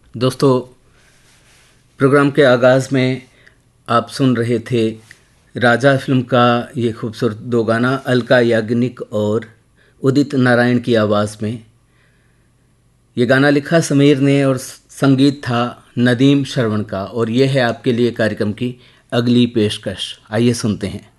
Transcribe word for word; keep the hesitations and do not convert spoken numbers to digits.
दोस्तों, प्रोग्राम के आगाज़ में आप सुन रहे थे राजा फिल्म का ये खूबसूरत दो गाना अलका याग्निक और उदित नारायण की आवाज़ में। ये गाना लिखा समीर ने और संगीत था नदीम श्रवण का। और ये है आपके लिए कार्यक्रम की अगली पेशकश। आइए सुनते हैं।